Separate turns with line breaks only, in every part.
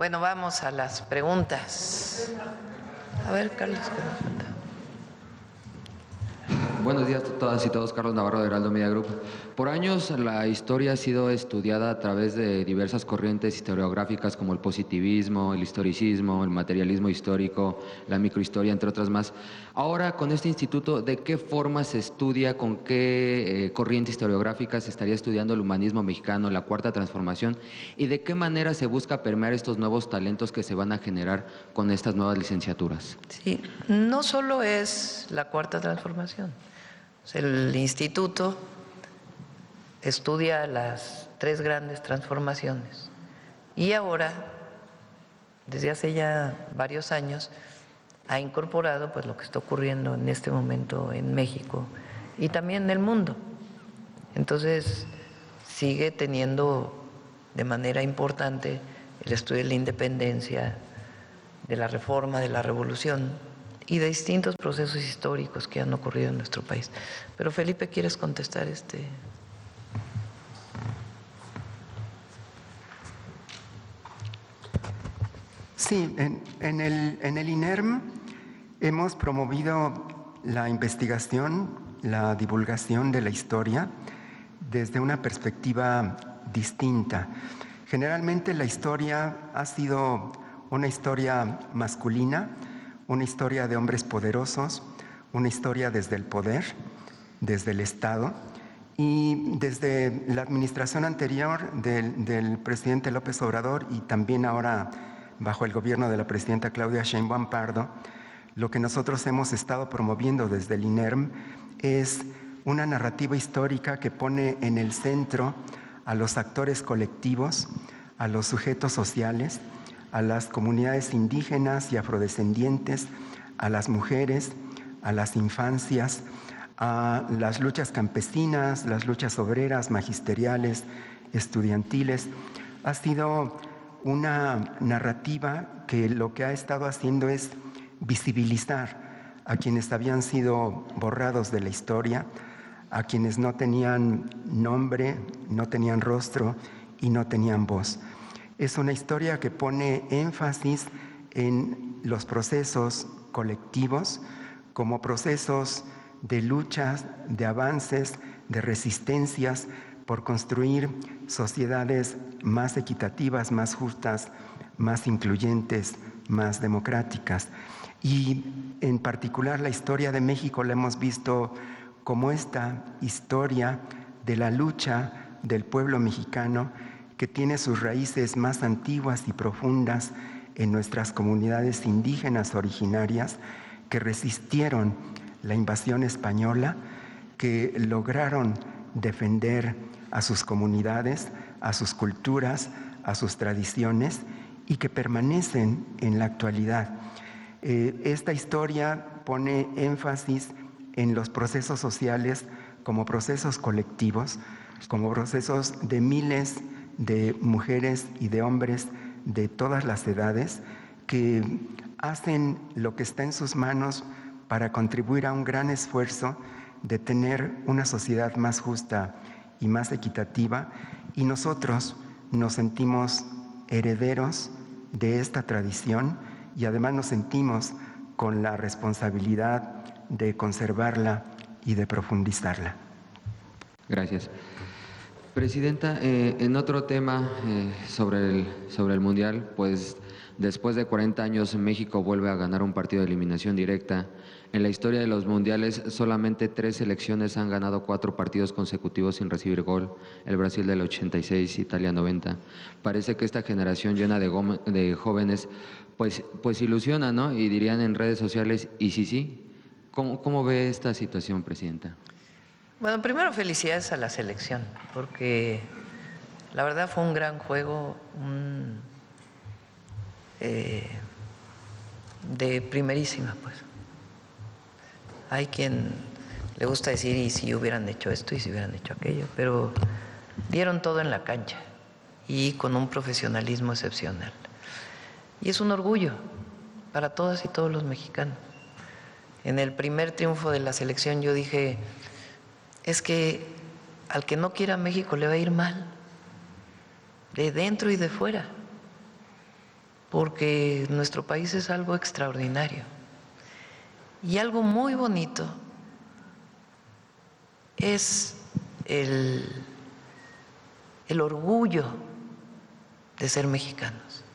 Bueno, vamos a las preguntas. A ver, Carlos, ¿qué nos falta?
Buenos días a todas y todos, Carlos Navarro de Heraldo Media Group. Por años la historia ha sido estudiada a través de diversas corrientes historiográficas como el positivismo, el historicismo, el materialismo histórico, la microhistoria, entre otras más. Ahora, con este instituto, ¿de qué forma se estudia, con qué corriente historiográfica se estaría estudiando el humanismo mexicano, la Cuarta Transformación, y de qué manera se busca permear estos nuevos talentos que se van a generar con estas nuevas licenciaturas?
Sí, no solo es la Cuarta Transformación. El instituto estudia las tres grandes transformaciones y ahora, desde hace ya varios años, ha incorporado pues lo que está ocurriendo en este momento en México y también en el mundo. Entonces, sigue teniendo de manera importante el estudio de la independencia, de la reforma, de la revolución y de distintos procesos históricos que han ocurrido en nuestro país. Pero Felipe, ¿quieres contestar
Sí, en el INERM hemos promovido la investigación, la divulgación de la historia desde una perspectiva distinta. Generalmente la historia ha sido una historia masculina, una historia de hombres poderosos, una historia desde el poder, desde el Estado, y desde la administración anterior del presidente López Obrador y también ahora bajo el gobierno de la presidenta Claudia Sheinbaum Pardo, lo que nosotros hemos estado promoviendo desde el INERM es una narrativa histórica que pone en el centro a los actores colectivos, a los sujetos sociales, a las comunidades indígenas y afrodescendientes, a las mujeres, a las infancias, a las luchas campesinas, las luchas obreras, magisteriales, estudiantiles. Ha sido una narrativa que lo que ha estado haciendo es visibilizar a quienes habían sido borrados de la historia, a quienes no tenían nombre, no tenían rostro y no tenían voz. Es una historia que pone énfasis en los procesos colectivos como procesos de luchas, de avances, de resistencias por construir sociedades más equitativas, más justas, más incluyentes, más democráticas. Y en particular la historia de México la hemos visto como esta historia de la lucha del pueblo mexicano que tiene sus raíces más antiguas y profundas en nuestras comunidades indígenas originarias que resistieron la invasión española, que lograron defender a sus comunidades, a sus culturas, a sus tradiciones y que permanecen en la actualidad. Esta historia pone énfasis en los procesos sociales como procesos colectivos, como procesos de miles de mujeres y de hombres de todas las edades que hacen lo que está en sus manos para contribuir a un gran esfuerzo de tener una sociedad más justa y más equitativa, y nosotros nos sentimos herederos de esta tradición y además nos sentimos con la responsabilidad de conservarla y de profundizarla.
Gracias. Presidenta, en otro tema sobre el Mundial, pues después de 40 años México vuelve a ganar un partido de eliminación directa. En la historia de los mundiales solamente 3 selecciones han ganado 4 partidos consecutivos sin recibir gol, el Brasil del 86, Italia 90. Parece que esta generación llena de jóvenes pues ilusiona, ¿no? Y dirían en redes sociales, ¿y sí? ¿Cómo ve esta situación, Presidenta?
Bueno, primero felicidades a la selección, porque la verdad fue un gran juego, de primerísima, pues. Hay quien le gusta decir, y si hubieran hecho esto, y si hubieran hecho aquello, pero dieron todo en la cancha y con un profesionalismo excepcional. Y es un orgullo para todas y todos los mexicanos. En el primer triunfo de la selección yo dije, es que al que no quiera México le va a ir mal, de dentro y de fuera. porque nuestro país es algo extraordinario. Y algo muy bonito es el orgullo de ser mexicanos,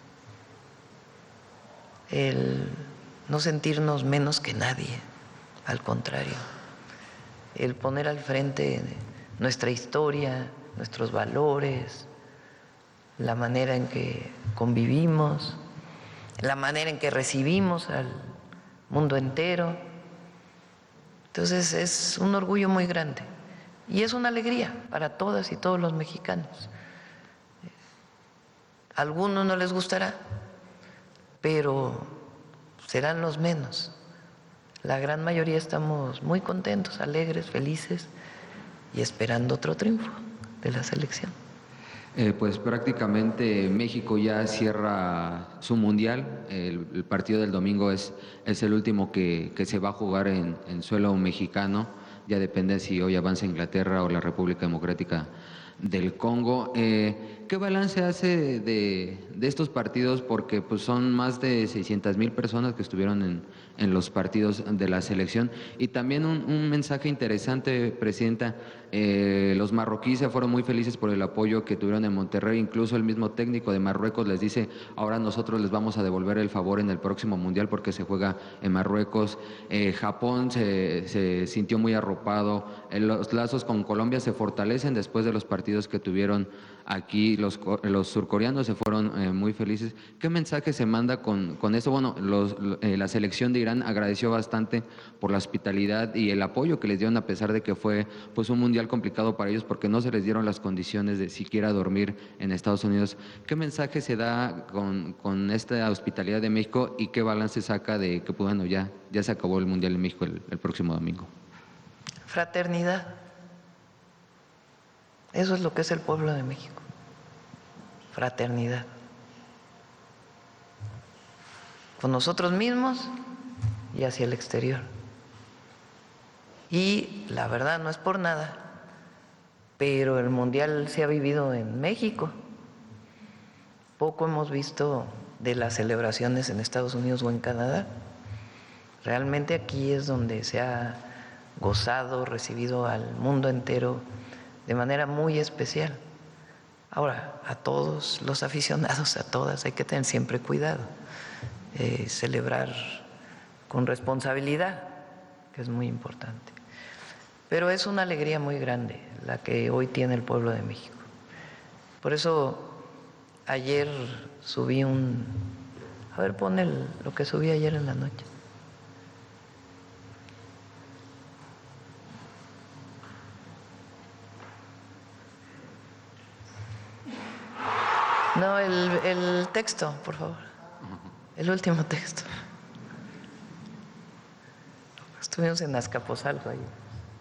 el no sentirnos menos que nadie, al contrario, el poner al frente nuestra historia, nuestros valores, la manera en que convivimos, la manera en que recibimos al mundo entero. Entonces es un orgullo muy grande y es una alegría para todas y todos los mexicanos. A algunos no les gustará, pero serán los menos. La gran mayoría estamos muy contentos, alegres, felices y esperando otro triunfo de la selección.
Pues prácticamente México ya cierra su mundial. El partido del domingo es el último que se va a jugar en suelo mexicano. Ya depende si hoy avanza Inglaterra o la República Democrática del Congo. ¿Qué balance hace de estos partidos? Porque pues son más de 600,000 personas que estuvieron en los partidos de la selección. Y también un mensaje interesante, Presidenta. Los marroquíes se fueron muy felices por el apoyo que tuvieron en Monterrey. Incluso el mismo técnico de Marruecos les dice: ahora nosotros les vamos a devolver el favor en el próximo mundial porque se juega en Marruecos. Japón se sintió muy arropado. Los lazos con Colombia se fortalecen después de los partidos que tuvieron aquí. Los surcoreanos se fueron muy felices. ¿Qué mensaje se manda con eso? Bueno, la selección de Irán agradeció bastante por la hospitalidad y el apoyo que les dieron, a pesar de que fue pues un mundial complicado para ellos porque no se les dieron las condiciones de siquiera dormir en Estados Unidos. ¿Qué mensaje se da con esta hospitalidad de México y qué balance saca de que bueno, ya se acabó el mundial en México el próximo domingo?
Fraternidad. Eso es lo que es el pueblo de México. Fraternidad. Con nosotros mismos y hacia el exterior. Y la verdad, no es por nada, pero el mundial se ha vivido en México. Poco hemos visto de las celebraciones en Estados Unidos o en Canadá. Realmente aquí es donde se ha gozado, recibido al mundo entero de manera muy especial. Ahora, a todos los aficionados, a todas, hay que tener siempre cuidado, celebrar con responsabilidad, que es muy importante. Pero es una alegría muy grande la que hoy tiene el pueblo de México. Por eso ayer subí a ver, pon lo que subí ayer en la noche. No, el texto, por favor. El último texto. Estuvimos en Azcapotzalco ahí.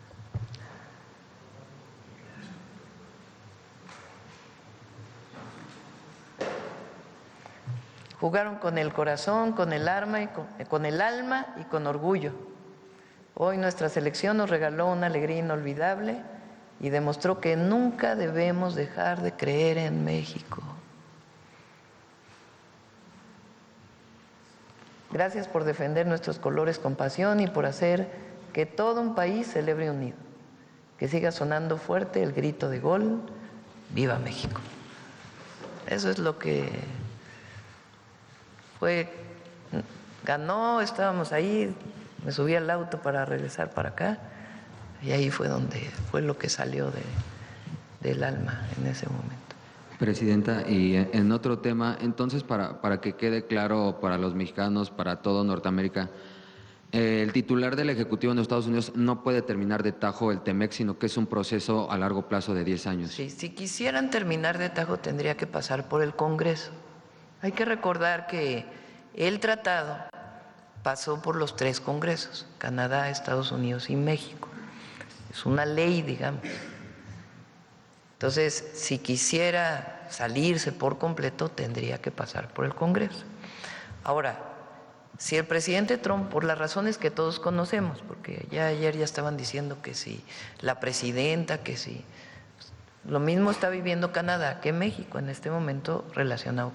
Jugaron con el corazón, con el alma y con orgullo. Hoy nuestra selección nos regaló una alegría inolvidable y demostró que nunca debemos dejar de creer en México. Gracias por defender nuestros colores con pasión y por hacer que todo un país celebre unido. Que siga sonando fuerte el grito de gol, ¡Viva México! Eso es lo que ganó, estábamos ahí, me subí al auto para regresar para acá y ahí fue lo que salió del alma en ese momento.
Presidenta, y en otro tema, entonces para que quede claro para los mexicanos, para todo Norteamérica, el titular del Ejecutivo en Estados Unidos no puede terminar de tajo el TEMEC, sino que es un proceso a largo plazo de 10 años.
Sí, si quisieran terminar de tajo tendría que pasar por el Congreso. Hay que recordar que el tratado pasó por los 3 congresos, Canadá, Estados Unidos y México. Es una ley, digamos. Entonces, si quisiera salirse por completo, tendría que pasar por el Congreso. Ahora, si el presidente Trump, por las razones que todos conocemos, porque ayer ya estaban diciendo que si la presidenta, que si... Lo mismo está viviendo Canadá que México en este momento relacionado